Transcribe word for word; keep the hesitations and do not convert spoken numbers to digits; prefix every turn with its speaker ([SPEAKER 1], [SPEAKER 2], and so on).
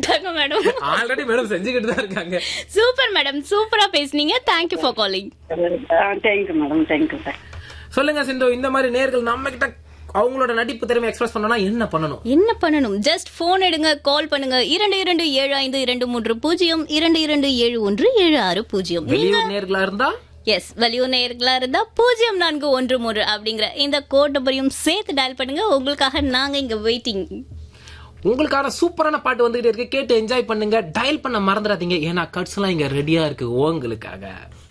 [SPEAKER 1] இருக்காங்க madam.
[SPEAKER 2] Already madam செஞ்சுக்கிட்டு தான் இருக்காங்க.
[SPEAKER 1] சூப்பர் மேடம், சூப்பரா பேசுனீங்க. Thank you for calling.
[SPEAKER 3] Thank you madam, thank you sir.
[SPEAKER 2] சொல்லுங்க சிந்து, இந்த மாதிரி நேர்கள் நம்ம கிட்ட அவங்களோட நடிப்பு திறமை எக்ஸ்பிரஸ் பண்ணனா என்ன பண்ணணும்?
[SPEAKER 1] என்ன பண்ணணும்? ஜஸ்ட் போன் எடுங்க, கால் பண்ணுங்க. இரண்டு இரண்டு ஏழு ஐந்து இரண்டு மூன்று பூஜ்ஜியம் இரண்டு இரண்டு ஏழு ஒன்று ஏழு ஆறு பூஜ்ஜியம்.
[SPEAKER 2] வெளியூர் நேர்களா இருந்தா
[SPEAKER 1] எஸ், வெளியூர் நேர்களா இருந்தா பூஜ்ஜியம் நான்கு ஒன்று மூன்று அப்படிங்கிற இந்த கோட் நம்பரையும் சேர்த்து டயல் பண்ணுங்க. உங்களுக்காக நாங்க இங்க வெயிட்டிங்.
[SPEAKER 2] உங்களுக்கான சூப்பரான பாட்டு வந்துகிட்டே இருக்கு, கேட்டு என்ஜாய் பண்ணுங்க. டயல் பண்ண மறந்துடாதீங்க, ஏன்னா கட்ஸ் எல்லாம் இங்க ரெடியா இருக்கு உங்களுக்காக.